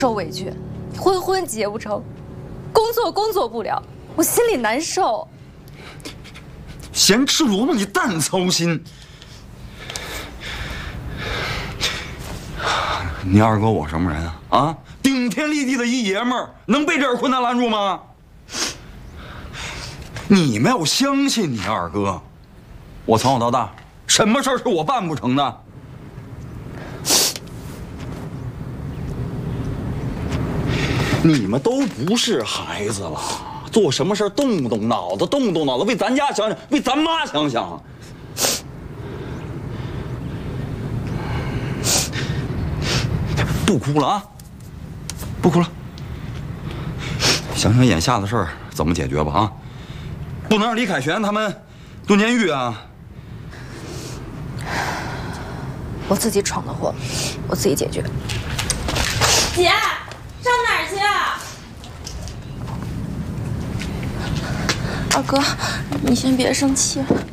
受委屈，婚结不成，工作不了，我心里难受。 嫌吃萝卜你蛋操心。你二哥我什么人啊？啊，顶天立地的一爷们儿，能被这点困难拦住吗？你们要相信你二哥，我从小到大，什么事儿是我办不成的？你们都不是孩子了，做什么事儿动动脑子，为咱家想想，为咱妈想想。不哭了啊，不哭了。想想眼下的事儿怎么解决吧啊！不能让李凯旋他们蹲监狱啊！ 我自己闯的祸，我自己解决。 姐，上哪儿去啊？ 二哥，你先别生气。